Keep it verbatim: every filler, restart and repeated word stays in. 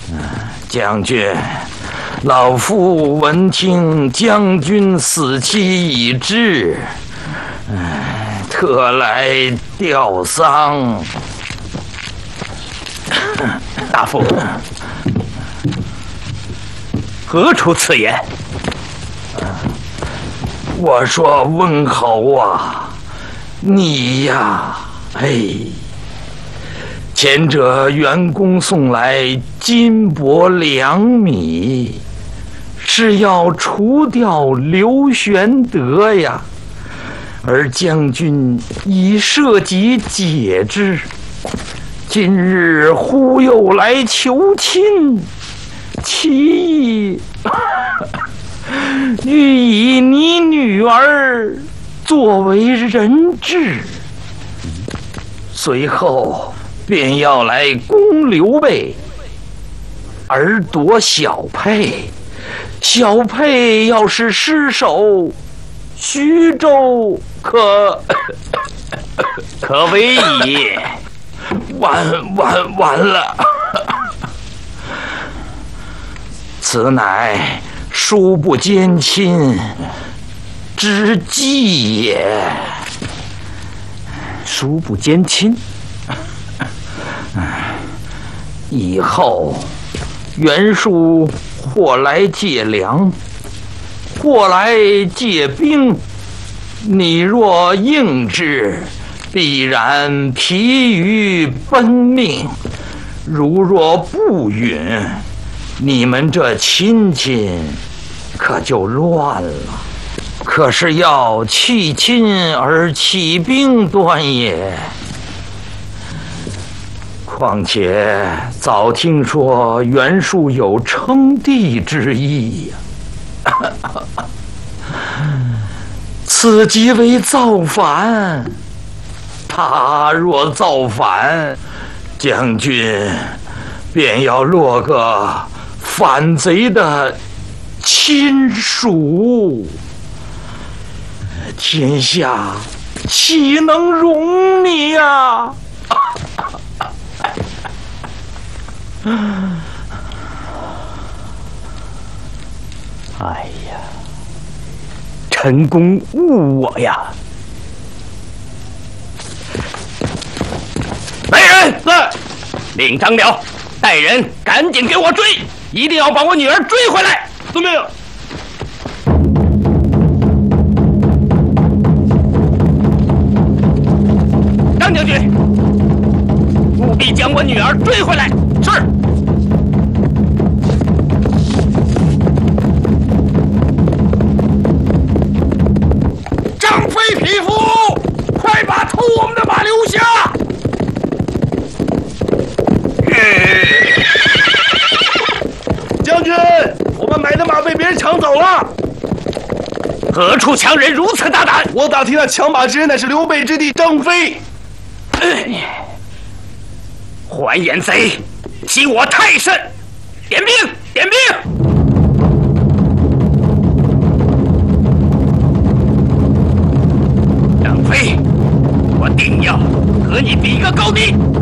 将军，老夫闻听将军死期已至，特来吊丧。 大夫，何出此言？ 我说温侯啊，你呀，哎，前者袁公送来金帛粮米，是要除掉刘玄德呀，而将军已设计解之。今日忽又来求亲，其意欲以你女儿作为人质，随后便要来攻刘备，而夺小沛。小沛要是失守，徐州可可为矣。 完完完了！此乃叔不兼亲之计也。 叔不兼亲， 以后袁术或来借粮，或来借兵，你若应之，必然疲于奔命；如若不允，你们这亲戚可就乱了。可是要弃亲而起兵端也。况且早听说袁术有称帝之意呀、啊，此即为造反。他若造反，将军便要落个反贼的亲属，天下岂能容你呀、啊？ 哎呀，陈公误我呀！来人，是，令张辽带人赶紧给我追，一定要把我女儿追回来。遵命。张将军，务必将我女儿追回来。是。 张飞匹夫，快把偷我们的马留下！ 将军，我们买的马被别人抢走了。 何处强人如此大胆？ 我打听那抢马之人乃是刘备之弟张飞。 还眼贼，欺我太甚！点兵，点兵！张飞，我定要和你比个高低！